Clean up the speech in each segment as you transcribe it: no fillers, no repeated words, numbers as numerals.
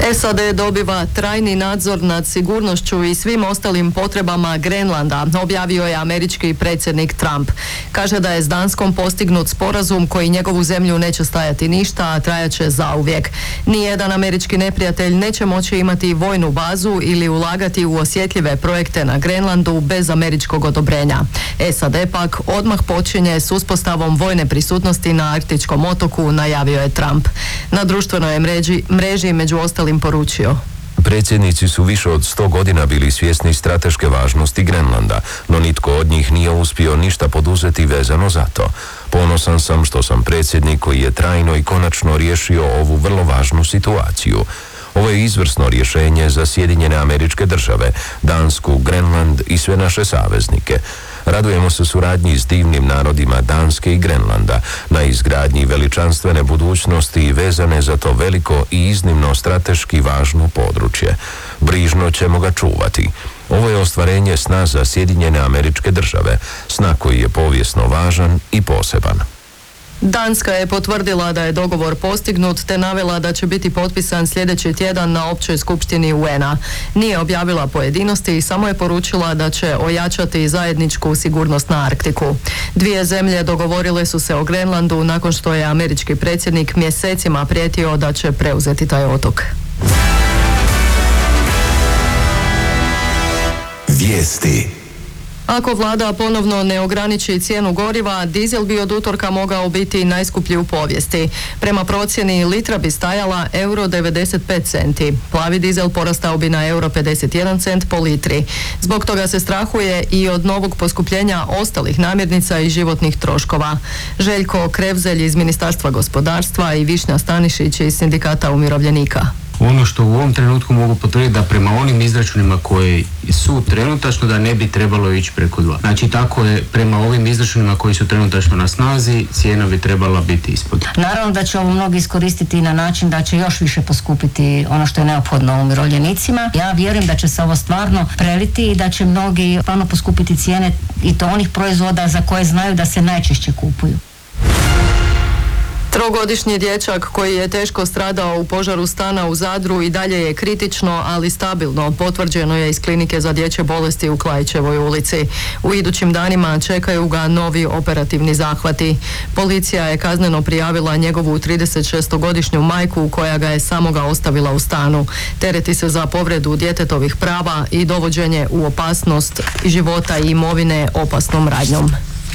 SAD dobiva trajni nadzor nad sigurnošću i svim ostalim potrebama Grenlanda, objavio je američki predsjednik Trump. Kaže da je s Danskom postignut sporazum koji njegovu zemlju neće stajati ništa, a trajaće zauvijek. Nijedan američki neprijatelj neće moći imati vojnu bazu ili ulagati u osjetljive projekte na Grenlandu bez američkog odobrenja. SAD pak odmah počinje s uspostavom vojne prisutnosti na arktičkom otoku, najavio je Trump. Na društvenoj mreži među ostalim poručio: Predsjednici su više od 100 godina bili svjesni strateške važnosti Grenlanda, no nitko od njih nije uspio ništa poduzeti vezano za to. Ponosan sam što sam predsjednik koji je trajno i konačno riješio ovu vrlo važnu situaciju. Ovo je izvrsno rješenje za Sjedinjene Američke Države, Dansku, Grenland i sve naše saveznike. Radujemo se suradnji s divnim narodima Danske i Grenlanda na izgradnji veličanstvene budućnosti vezane za to veliko i iznimno strateški važno područje. Brižno ćemo ga čuvati. Ovo je ostvarenje sna za Sjedinjene Američke Države, sna koji je povijesno važan i poseban. Danska je potvrdila da je dogovor postignut te navela da će biti potpisan sljedeći tjedan na općoj skupštini UN-a. Nije objavila pojedinosti i samo je poručila da će ojačati zajedničku sigurnost na Arktiku. Dvije zemlje dogovorile su se o Grenlandu nakon što je američki predsjednik mjesecima prijetio da će preuzeti taj otok. Vijesti. Ako vlada ponovno ne ograniči cijenu goriva, dizel bi od utorka mogao biti najskuplji u povijesti. Prema procjeni litra bi stajala €95. Plavi dizel porastao bi na €51 po litri. Zbog toga se strahuje i od novog poskupljenja ostalih namirnica i životnih troškova. Željko Krevzelj iz Ministarstva gospodarstva i Višnja Stanišić iz Sindikata umirovljenika. Ono što u ovom trenutku mogu potvrditi da prema onim izračunima koji su trenutačno da ne bi trebalo ići preko 2. Znači tako je prema ovim izračunima koji su trenutačno na snazi, cijena bi trebala biti ispod. Naravno da će ovo mnogi iskoristiti na način da će još više poskupiti ono što je neophodno umirovljenicima. Ja vjerujem da će se ovo stvarno preliti i da će mnogi stvarno poskupiti cijene i to onih proizvoda za koje znaju da se najčešće kupuju. Trogodišnji dječak koji je teško stradao u požaru stana u Zadru i dalje je kritično, ali stabilno, potvrđeno je iz klinike za dječje bolesti u Klaićevoj ulici. U idućim danima čekaju ga novi operativni zahvati. Policija je kazneno prijavila njegovu 36-godišnju majku koja ga je samoga ostavila u stanu. Tereti se za povredu djetetovih prava i dovođenje u opasnost života i imovine opasnom radnjom.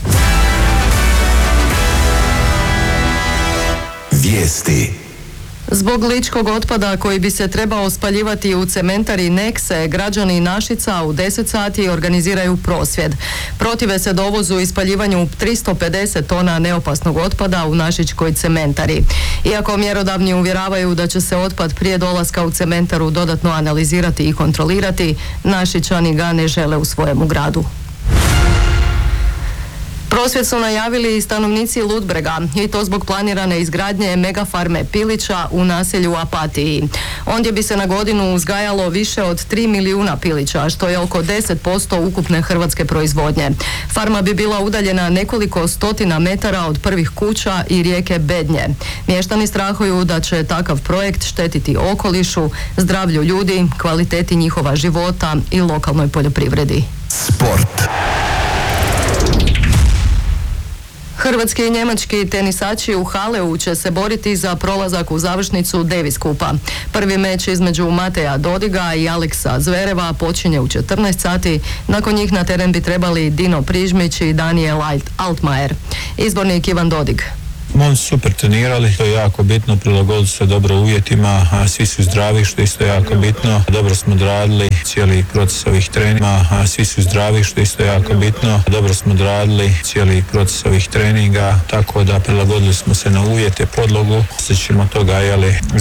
Vijesti. Zbog ličkog otpada koji bi se trebao spaljivati u cementari Nekse, građani Našica u 10 sati organiziraju prosvjed. Protive se dovozu i spaljivanju 350 tona neopasnog otpada u našičkoj cementari. Iako mjerodavni uvjeravaju da će se otpad prije dolaska u cementaru dodatno analizirati i kontrolirati, Našičani ga ne žele u svojemu gradu. Prosvjed su najavili i stanovnici Ludbrega i to zbog planirane izgradnje megafarme pilića u naselju Apatiji. Ondje bi se na godinu uzgajalo više od 3 milijuna pilića, što je oko 10% ukupne hrvatske proizvodnje. Farma bi bila udaljena nekoliko stotina metara od prvih kuća i rijeke Bednje. Mještani strahuju da će takav projekt štetiti okolišu, zdravlju ljudi, kvaliteti njihova života i lokalnoj poljoprivredi. Sport. Hrvatski i njemački tenisači u Haleu će se boriti za prolazak u završnicu Davis Kupa. Prvi meč između Mateja Dodiga i Aleksa Zvereva počinje u 14 sati. Nakon njih na teren bi trebali Dino Prižmić i Daniel Altmaier. Izbornik Ivan Dodig. Momci super trenirali, to je jako bitno, prilagodili se dobro uvjetima, a svi su zdravi, što je isto jako bitno. Dobro smo odradili cijeli proces ovih treninga, a svi su zdravi, što je isto jako bitno. Dobro smo odradili cijeli proces ovih treninga, tako da prilagodili smo se na uvjete, podlogu. Sad ćemo toga,